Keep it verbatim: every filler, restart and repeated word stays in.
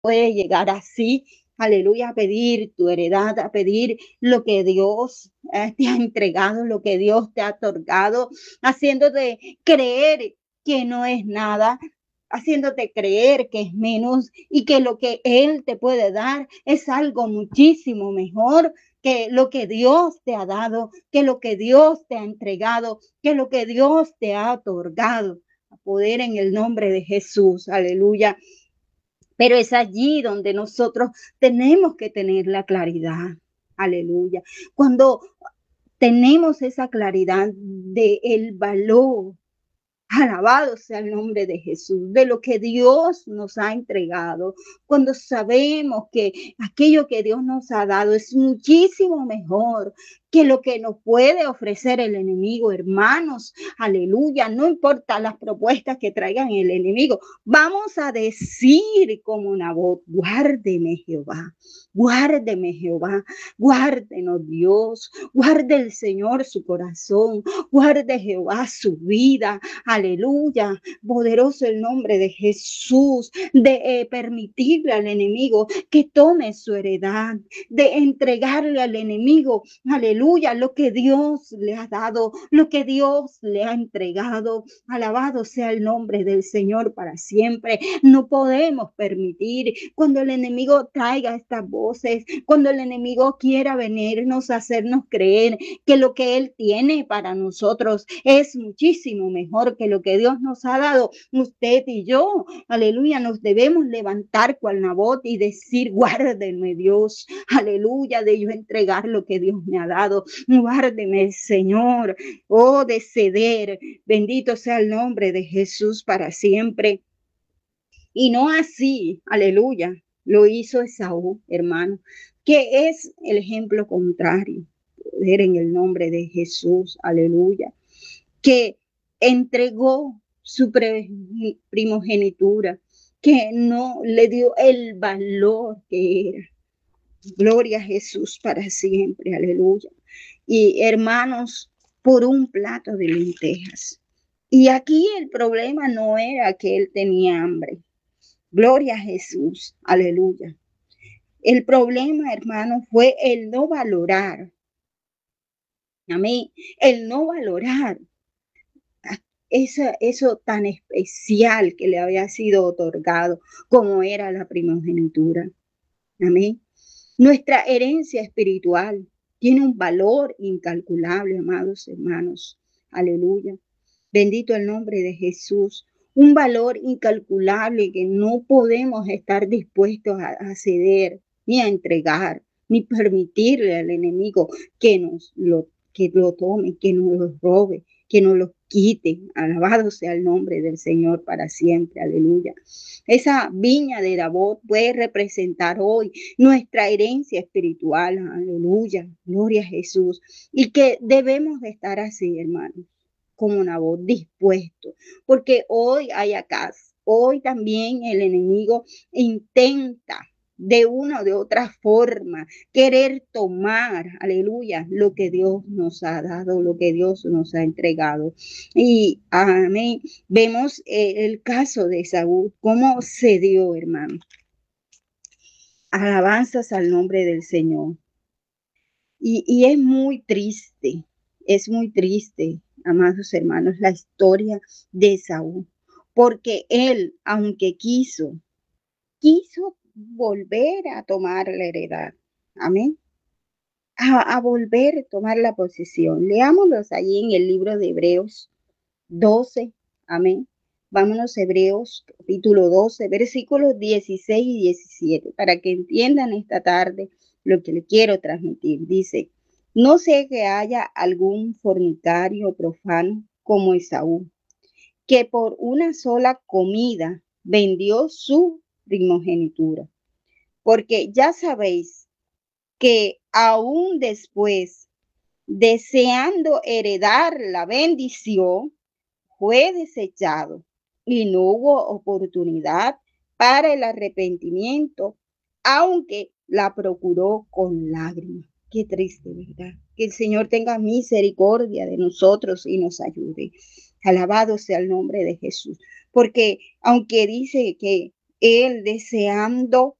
puede llegar así, aleluya, a pedir tu heredad, a pedir lo que Dios eh, te ha entregado, lo que Dios te ha otorgado, haciéndote creer que no es nada, haciéndote creer que es menos y que lo que Él te puede dar es algo muchísimo mejor que lo que Dios te ha dado, que lo que Dios te ha entregado, que lo que Dios te ha otorgado. A poder en el nombre de Jesús, aleluya. Pero es allí donde nosotros tenemos que tener la claridad. Aleluya. Cuando tenemos esa claridad de el valor, alabado sea el nombre de Jesús, de lo que Dios nos ha entregado, cuando sabemos que aquello que Dios nos ha dado es muchísimo mejor que lo que nos puede ofrecer el enemigo, hermanos, aleluya, no importa las propuestas que traigan el enemigo, vamos a decir como una voz, guárdeme Jehová, guárdeme Jehová, guárdenos Dios, guarde el Señor su corazón, guarde Jehová su vida, aleluya, poderoso el nombre de Jesús, de eh, permitirle al enemigo que tome su heredad, de entregarle al enemigo, aleluya, lo que Dios le ha dado, lo que Dios le ha entregado. Alabado sea el nombre del Señor para siempre. No podemos permitir cuando el enemigo traiga estas voces, cuando el enemigo quiera venirnos a hacernos creer que lo que Él tiene para nosotros es muchísimo mejor que lo que Dios nos ha dado. Usted y yo, aleluya, nos debemos levantar cual Nabot y decir, guárdeme Dios, aleluya, de yo entregar lo que Dios me ha dado. Guárdeme, Señor, oh, de ceder. Bendito sea el nombre de Jesús para siempre. Y no así, aleluya, lo hizo Esaú, hermano, que es el ejemplo contrario. Poder en el nombre de Jesús, aleluya, que entregó su primogenitura, que no le dio el valor que era. Gloria a Jesús para siempre, aleluya. Y hermanos, por un plato de lentejas. Y aquí el problema no era que él tenía hambre. Gloria a Jesús, aleluya. El problema, hermano, fue el no valorar. Amén. El no valorar eso, eso tan especial que le había sido otorgado como era la primogenitura. Amén. Nuestra herencia espiritual tiene un valor incalculable, amados hermanos. Aleluya. Bendito el nombre de Jesús. Un valor incalculable que no podemos estar dispuestos a, a ceder, ni a entregar, ni permitirle al enemigo que nos lo, que lo tome, que nos lo robe, que nos lo quite. Alabado sea el nombre del Señor para siempre. Aleluya. Esa viña de Nabot puede representar hoy nuestra herencia espiritual. Aleluya. Gloria a Jesús. Y que debemos de estar así, hermanos, como una voz dispuesto, porque hoy hay acá, hoy también el enemigo intenta de una o de otra forma querer tomar, aleluya, lo que Dios nos ha dado, lo que Dios nos ha entregado. Y amén, vemos eh, el caso de Saúl, cómo se dio, hermano. Alabanzas al nombre del Señor. Y, y es muy triste, es muy triste, amados hermanos, la historia de Saúl, porque él, aunque quiso, quiso volver a tomar la heredad. Amén. A, a volver a tomar la posesión. Leámoslos ahí en el libro de Hebreos doce. Amén. Vámonos a Hebreos capítulo doce, versículos dieciséis y diecisiete, para que entiendan esta tarde lo que le quiero transmitir. Dice, no sé que haya algún fornicario profano como Esaú, que por una sola comida vendió su primogenitura, porque ya sabéis que aún después, deseando heredar la bendición, fue desechado y no hubo oportunidad para el arrepentimiento, aunque la procuró con lágrimas. Qué triste, ¿verdad? Que el Señor tenga misericordia de nosotros y nos ayude. Alabado sea el nombre de Jesús. Porque aunque dice que Él deseando